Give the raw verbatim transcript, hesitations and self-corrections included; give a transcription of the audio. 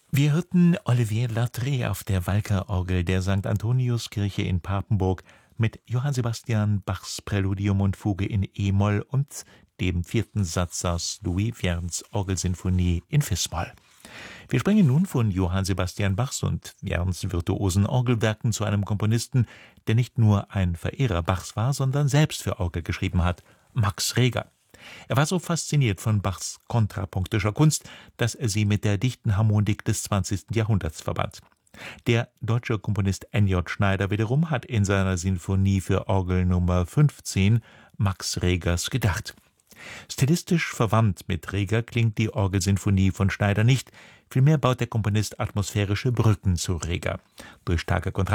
Wir hörten Olivier Lartré auf der Walker-Orgel der Sankt Antoniuskirche in Papenburg mit Johann Sebastian Bachs Präludium und Fuge in e-Moll und dem vierten Satz aus Louis Vierns Orgelsinfonie in fis-Moll. Wir springen nun von Johann Sebastian Bachs und Vierns virtuosen Orgelwerken zu einem Komponisten, der nicht nur ein Verehrer Bachs war, sondern selbst für Orgel geschrieben hat: Max Reger. Er war so fasziniert von Bachs kontrapunktischer Kunst, dass er sie mit der dichten Harmonik des zwanzigsten Jahrhunderts verband. Der deutsche Komponist N J Schneider wiederum hat in seiner Sinfonie für Orgel Nummer fünfzehn Max Regers gedacht. Stilistisch verwandt mit Reger klingt die Orgelsinfonie von Schneider nicht, vielmehr baut der Komponist atmosphärische Brücken zu Reger. Durch starke Kontraste